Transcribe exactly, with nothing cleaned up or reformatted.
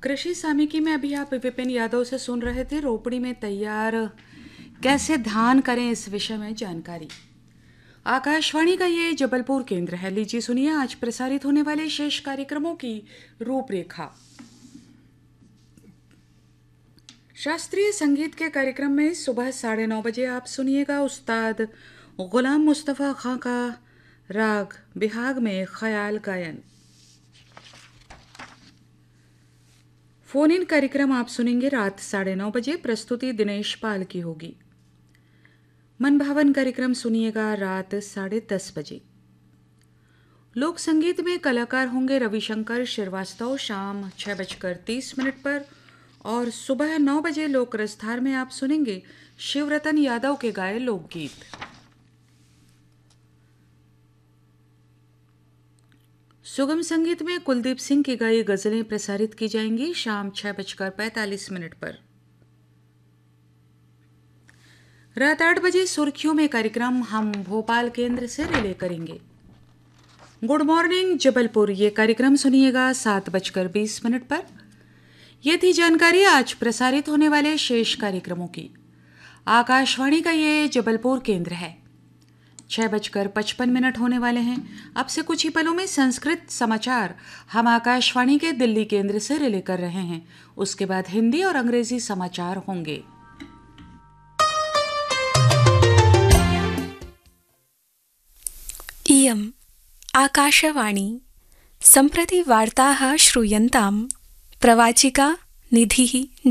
कृषि सामयिकी में अभी आप विपिन यादव से सुन रहे थे रोपड़ी में तैयार कैसे धान करें इस विषय में जानकारी। आकाशवाणी का ये जबलपुर केंद्र है। लीजिए सुनिए आज प्रसारित होने वाले शेष कार्यक्रमों की रूपरेखा। शास्त्रीय संगीत के कार्यक्रम में सुबह साढ़े नौ बजे आप सुनिएगा उस्ताद गुलाम मुस्तफ़ा खां का राग बिहाग में ख्याल गायन। फोन इन कार्यक्रम आप सुनेंगे रात साढ़े नौ बजे। प्रस्तुति दिनेश पाल की होगी। मन भावन कार्यक्रम सुनिएगा रात साढ़े दस बजे। लोक संगीत में कलाकार होंगे रविशंकर श्रीवास्तव शाम छः बजकर तीस मिनट पर, और सुबह नौ बजे लोक रसधार में आप सुनेंगे शिवरतन यादव के गाए लोकगीत। सुगम संगीत में कुलदीप सिंह की गाई गजलें प्रसारित की जाएंगी शाम छः बजकर पैंतालीस मिनट पर। रात आठ बजे सुर्खियों में कार्यक्रम हम भोपाल केंद्र से रिले करेंगे। गुड मॉर्निंग जबलपुर ये कार्यक्रम सुनिएगा सात बजकर बीस मिनट पर। ये थी जानकारी आज प्रसारित होने वाले शेष कार्यक्रमों की। आकाशवाणी का ये जबलपुर केंद्र है। छः बजकर पचपन मिनट होने वाले हैं। अब से कुछ ही पलों में संस्कृत समाचार हम आकाशवाणी के दिल्ली केंद्र से रिले कर रहे हैं। उसके बाद हिंदी और अंग्रेजी समाचार होंगे। इयम् आकाशवाणी सम्प्रति वार्ताः श्रूयन्ताम्। प्रवाचिका निधिः